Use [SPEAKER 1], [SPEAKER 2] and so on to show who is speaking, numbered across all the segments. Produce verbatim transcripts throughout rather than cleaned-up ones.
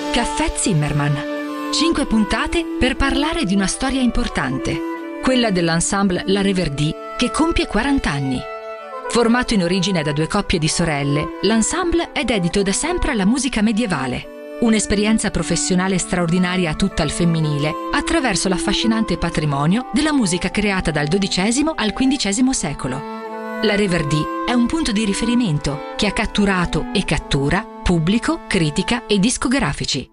[SPEAKER 1] Caffè Zimmermann. Cinque puntate per parlare di una storia importante, quella dell'ensemble La Reverdy, che compie quaranta anni. Formato in origine da due coppie di sorelle, l'ensemble è dedito da sempre alla musica medievale, un'esperienza professionale straordinaria tutta al femminile, attraverso l'affascinante patrimonio della musica creata dal dodicesimo al quindicesimo secolo. La Reverdy è un punto di riferimento che ha catturato e cattura pubblico, critica e discografici.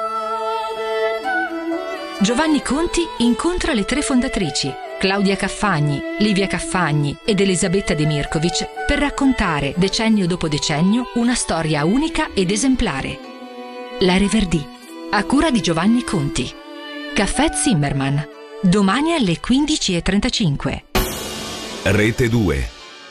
[SPEAKER 1] Giovanni Conti incontra le tre fondatrici, Claudia Caffagni, Livia Caffagni ed Elisabetta De Mirkovic, per raccontare, decennio dopo decennio, una storia unica ed esemplare. La Reverdy, a cura di Giovanni Conti. Caffè Zimmermann, domani alle quindici e trentacinque.
[SPEAKER 2] Rete due.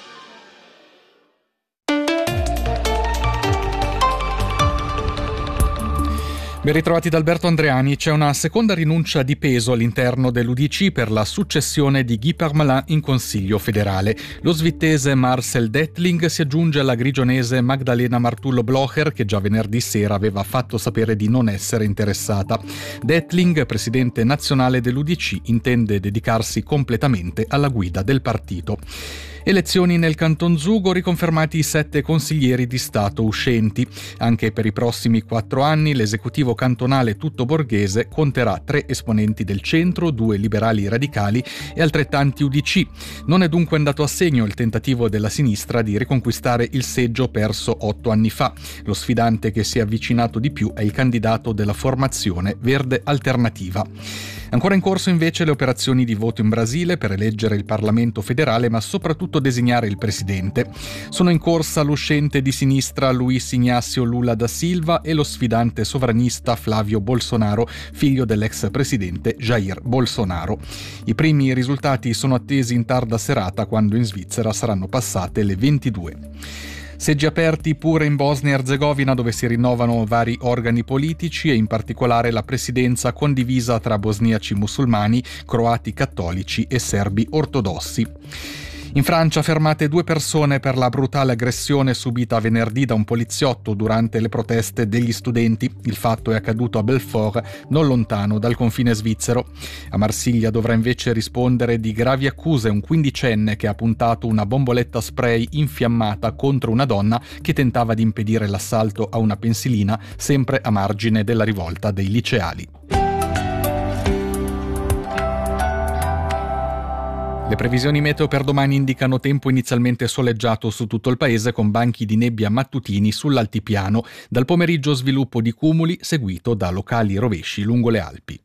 [SPEAKER 3] Ben ritrovati da Alberto Andreani. C'è una seconda rinuncia di peso all'interno dell'U D C per la successione di Guy Parmelin in Consiglio federale. Lo svizzese Marcel Dettling si aggiunge alla grigionese Magdalena Martullo-Blocher, che già venerdì sera aveva fatto sapere di non essere interessata. Dettling, presidente nazionale dell'U D C, intende dedicarsi completamente alla guida del partito. Elezioni nel Canton Zugo, riconfermati i sette consiglieri di Stato uscenti. Anche per i prossimi quattro anni l'esecutivo cantonale tutto borghese conterà tre esponenti del centro, due liberali radicali e altrettanti U D C. Non è dunque andato a segno il tentativo della sinistra di riconquistare il seggio perso otto anni fa. Lo sfidante che si è avvicinato di più è il candidato della formazione Verde Alternativa. Ancora in corso invece le operazioni di voto in Brasile per eleggere il Parlamento federale, ma soprattutto designare il presidente. Sono in corsa l'uscente di sinistra Luiz Inácio Lula da Silva e lo sfidante sovranista Flavio Bolsonaro, figlio dell'ex presidente Jair Bolsonaro. I primi risultati sono attesi in tarda serata, quando in Svizzera saranno passate le ventidue. Seggi aperti pure in Bosnia e Erzegovina, dove si rinnovano vari organi politici e in particolare la presidenza condivisa tra bosniaci musulmani, croati cattolici e serbi ortodossi. In Francia fermate due persone per la brutale aggressione subita venerdì da un poliziotto durante le proteste degli studenti. Il fatto è accaduto a Belfort, non lontano dal confine svizzero. A Marsiglia dovrà invece rispondere di gravi accuse un quindicenne che ha puntato una bomboletta spray infiammata contro una donna che tentava di impedire l'assalto a una pensilina, sempre a margine della rivolta dei liceali. Le previsioni meteo per domani indicano tempo inizialmente soleggiato su tutto il paese, con banchi di nebbia mattutini sull'altipiano. Dal pomeriggio sviluppo di cumuli seguito da locali rovesci lungo le Alpi.